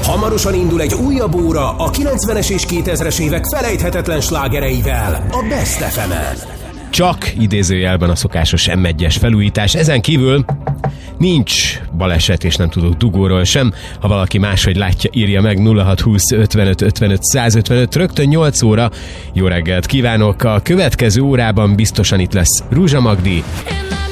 Hamarosan indul egy újabb óra a 90-es és 2000-es évek felejthetetlen slágereivel a Best FM-en. Csak idézőjelben a szokásos M1-es felújítás. Ezen kívül nincs baleset, és nem tudok dugóról sem. Ha valaki máshogy látja, írja meg 0620 55 55 155. Rögtön 8 óra. Jó reggelt kívánok! A következő órában biztosan itt lesz Rúzsa Magdi.